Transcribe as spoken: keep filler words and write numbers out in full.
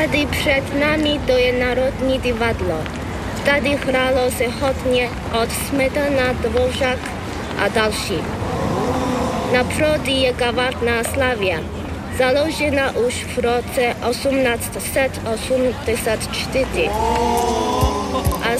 Tady před námi to je Národní divadlo. Tady hrálo se hodně od Smetana, Dvořák a další. Naproti je kavárna Slavia, založena už v roce osmnáct set osmdesát čtyři. A